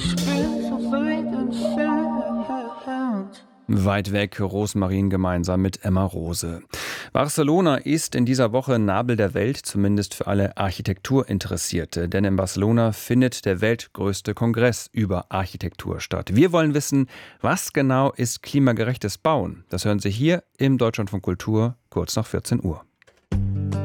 Weit weg, Rosmarin gemeinsam mit Emma Rose. Barcelona ist in dieser Woche Nabel der Welt, zumindest für alle Architekturinteressierte. Denn in Barcelona findet der weltgrößte Kongress über Architektur statt. Wir wollen wissen, was genau ist klimagerechtes Bauen? Das hören Sie hier im Deutschlandfunk Kultur kurz nach 14 Uhr.